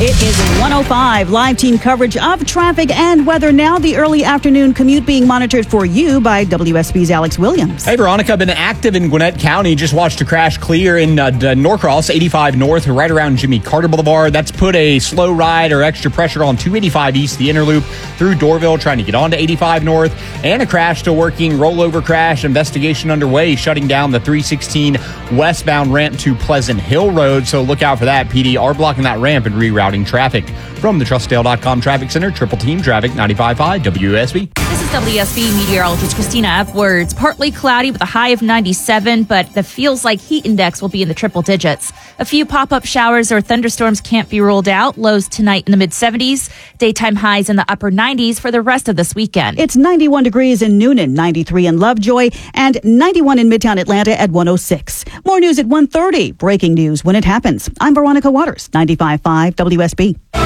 It is 105 live team coverage of traffic and weather now. The early afternoon commute being monitored for you by WSB's Alex Williams. Hey, Veronica, been active in Gwinnett County. Just watched a crash clear in Norcross, 85 North, right around Jimmy Carter Boulevard. That's put a slow ride or extra pressure on 285 East, the inner loop through Dorville, trying to get onto 85 North. And a crash still working, rollover crash, investigation underway, shutting down the 316 westbound ramp to Pleasant Hill Road. So look out for that. PD are blocking that ramp and rerouting traffic. From the TrustDale.com Traffic Center, Triple Team Traffic, 95.5 WSB. This is WSB meteorologist Christina Edwards. Partly cloudy with a high of 97, but the feels like heat index will be in the triple digits. A few pop-up showers or thunderstorms can't be ruled out. Lows tonight in the mid-70s. Daytime highs in the upper 90s for the rest of this weekend. It's 91 degrees in Noonan, 93 in Lovejoy, and 91 in Midtown Atlanta at 106. More news at 1:30. Breaking news when it happens. I'm Veronica Waters, 95.5 WSB.